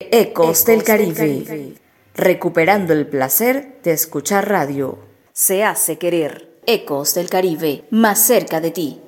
Ecos del Caribe. Recuperando el placer de escuchar radio. Se hace querer. Ecos del Caribe, más cerca de ti.